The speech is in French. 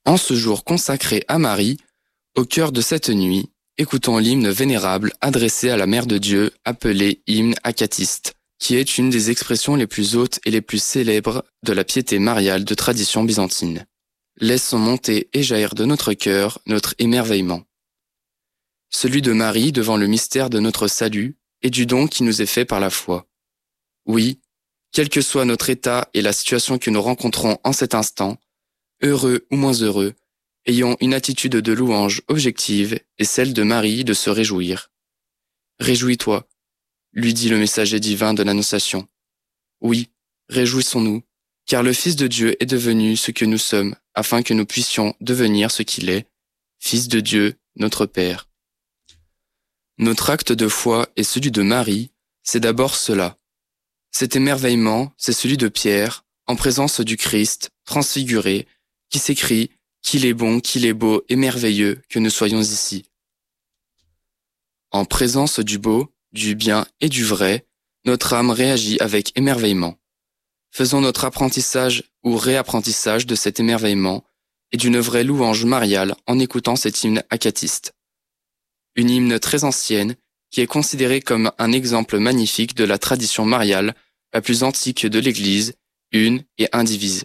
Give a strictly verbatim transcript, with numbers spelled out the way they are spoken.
En ce jour consacré à Marie, au cœur de cette nuit, écoutons l'hymne vénérable adressé à la Mère de Dieu, appelé hymne acatiste, qui est une des expressions les plus hautes et les plus célèbres de la piété mariale de tradition byzantine. Laissons monter et jaillir de notre cœur notre émerveillement. Celui de Marie devant le mystère de notre salut et du don qui nous est fait par la foi. Oui, quel que soit notre état et la situation que nous rencontrons en cet instant, heureux ou moins heureux, ayons une attitude de louange objective et celle de Marie de se réjouir. Réjouis-toi, lui dit le messager divin de l'Annonciation. Oui, réjouissons-nous, car le Fils de Dieu est devenu ce que nous sommes, afin que nous puissions devenir ce qu'il est, Fils de Dieu, notre Père. Notre acte de foi et celui de Marie, c'est d'abord cela. Cet émerveillement, c'est celui de Pierre, en présence du Christ, transfiguré, qui s'écrie « Qu'il est bon, qu'il est beau et merveilleux que nous soyons ici ». En présence du beau, du bien et du vrai, notre âme réagit avec émerveillement. Faisons notre apprentissage ou réapprentissage de cet émerveillement et d'une vraie louange mariale en écoutant cet hymne acatiste. Une hymne très ancienne qui est considérée comme un exemple magnifique de la tradition mariale la plus antique de l'Église, une et indivise.